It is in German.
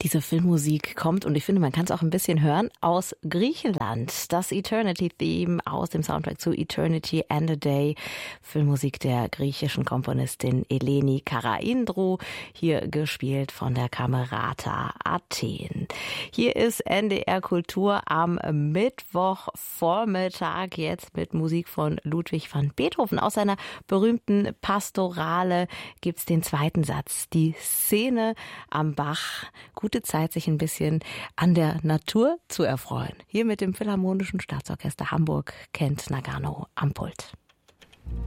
Diese Filmmusik kommt, und ich finde, man kann es auch ein bisschen hören, aus Griechenland. Das Eternity-Theme aus dem Soundtrack zu Eternity and a Day. Filmmusik der griechischen Komponistin Eleni Karaindrou, hier gespielt von der Camerata Athen. Hier ist NDR Kultur am Mittwochvormittag, jetzt mit Musik von Ludwig van Beethoven. Aus seiner berühmten Pastorale gibt's den zweiten Satz. Die Szene am Bach. Gute Zeit, sich ein bisschen an der Natur zu erfreuen. Hier mit dem Philharmonischen Staatsorchester Hamburg, Kent Nagano am Pult.